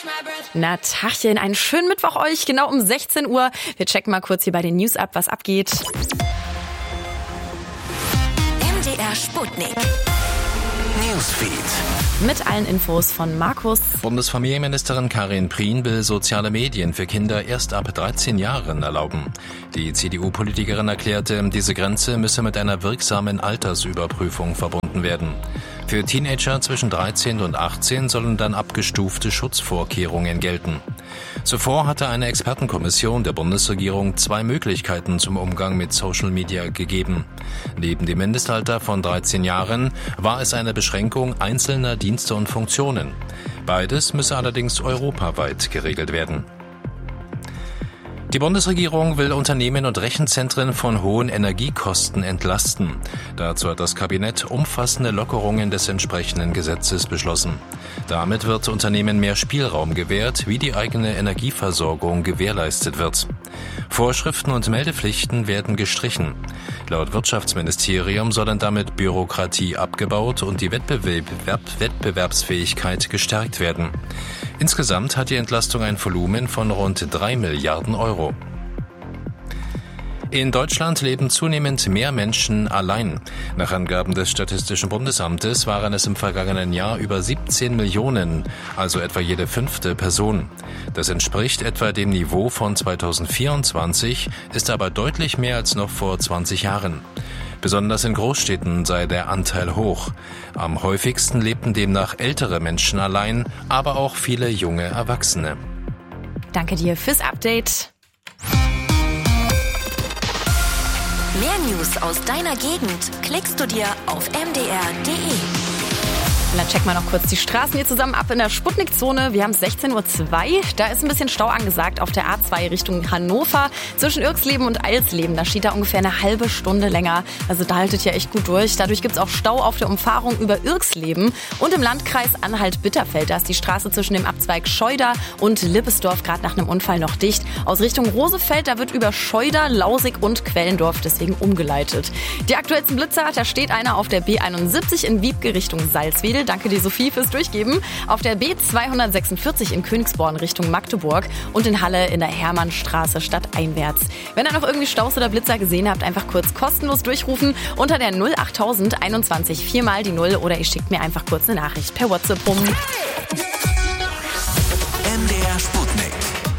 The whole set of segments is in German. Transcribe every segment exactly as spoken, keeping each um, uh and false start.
Na Tachchen, einen schönen Mittwoch euch, genau um sechzehn Uhr. Wir checken mal kurz hier bei den News ab, was abgeht. M D R Sputnik. Newsfeed. Mit allen Infos von Markus. Bundesfamilienministerin Karin Prien will soziale Medien für Kinder erst ab dreizehn Jahren erlauben. Die C D U-Politikerin erklärte, diese Grenze müsse mit einer wirksamen Altersüberprüfung verbunden werden. Für Teenager zwischen dreizehn und achtzehn sollen dann abgestufte Schutzvorkehrungen gelten. Zuvor hatte eine Expertenkommission der Bundesregierung zwei Möglichkeiten zum Umgang mit Social Media gegeben. Neben dem Mindestalter von dreizehn Jahren war es eine Beschränkung einzelner Dienste und Funktionen. Beides müsse allerdings europaweit geregelt werden. Die Bundesregierung will Unternehmen und Rechenzentren von hohen Energiekosten entlasten. Dazu hat das Kabinett umfassende Lockerungen des entsprechenden Gesetzes beschlossen. Damit wird Unternehmen mehr Spielraum gewährt, wie die eigene Energieversorgung gewährleistet wird. Vorschriften und Meldepflichten werden gestrichen. Laut Wirtschaftsministerium sollen damit Bürokratie abgebaut und die Wettbewerb, Wettbewerbsfähigkeit gestärkt werden. Insgesamt hat die Entlastung ein Volumen von rund drei Milliarden Euro. In Deutschland leben zunehmend mehr Menschen allein. Nach Angaben des Statistischen Bundesamtes waren es im vergangenen Jahr über siebzehn Millionen, also etwa jede fünfte Person. Das entspricht etwa dem Niveau von zweitausendvierundzwanzig, ist aber deutlich mehr als noch vor zwanzig Jahren. Besonders in Großstädten sei der Anteil hoch. Am häufigsten lebten demnach ältere Menschen allein, aber auch viele junge Erwachsene. Danke dir fürs Update. Mehr News aus deiner Gegend klickst du dir auf m d r punkt d e. Und dann checken wir noch kurz die Straßen hier zusammen ab in der Sputnik-Zone. Wir haben es sechzehn Uhr zwei. Da ist ein bisschen Stau angesagt auf der A zwei Richtung Hannover. Zwischen Irxleben und Eilsleben, da steht da ungefähr eine halbe Stunde länger. Also da haltet ihr echt gut durch. Dadurch gibt es auch Stau auf der Umfahrung über Irxleben. Und im Landkreis Anhalt-Bitterfeld, da ist die Straße zwischen dem Abzweig Scheuda und Lippesdorf gerade nach einem Unfall noch dicht. Aus Richtung Rosefeld, da wird über Scheuda, Lausig und Quellendorf deswegen umgeleitet. Die aktuellsten Blitzer, da steht einer auf der B einundsiebzig in Wiebke Richtung Salzwedel. Danke dir, Sophie, fürs Durchgeben. Auf der B zweihundertsechsundvierzig in Königsborn Richtung Magdeburg und in Halle in der Hermannstraße stadteinwärts. Wenn ihr noch irgendwie Staus oder Blitzer gesehen habt, einfach kurz kostenlos durchrufen unter der null achttausend einundzwanzig viermal die Null oder ihr schickt mir einfach kurz eine Nachricht per WhatsApp rum. M D R Sputnik.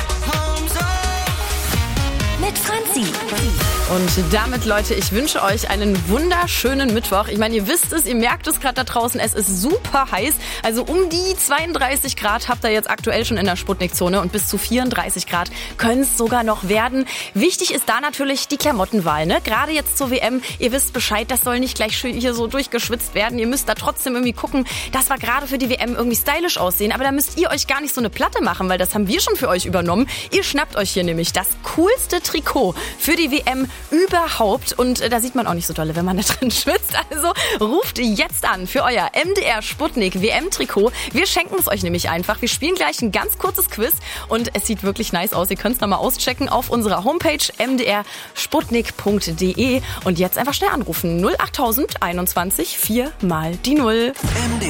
Mit Franzi. Und damit, Leute, ich wünsche euch einen wunderschönen Mittwoch. Ich meine, ihr wisst es, ihr merkt es gerade da draußen, es ist super heiß. Also um die zweiunddreißig Grad habt ihr jetzt aktuell schon in der Sputnik-Zone und bis zu vierunddreißig Grad können es sogar noch werden. Wichtig ist da natürlich die Klamottenwahl, ne? Gerade jetzt zur W M, ihr wisst Bescheid, das soll nicht gleich hier so durchgeschwitzt werden. Ihr müsst da trotzdem irgendwie gucken, dass wir gerade für die W M irgendwie stylisch aussehen. Aber da müsst ihr euch gar nicht so eine Platte machen, weil das haben wir schon für euch übernommen. Ihr schnappt euch hier nämlich das coolste Trikot für die W M überhaupt. Und äh, da sieht man auch nicht so dolle, wenn man da drin schwitzt. Also ruft jetzt an für euer M D R Sputnik W M-Trikot. Wir schenken es euch nämlich einfach. Wir spielen gleich ein ganz kurzes Quiz und es sieht wirklich nice aus. Ihr könnt es nochmal auschecken auf unserer Homepage m d r sputnik punkt d e und jetzt einfach schnell anrufen. null achttausend einundzwanzig vier mal die Null. M D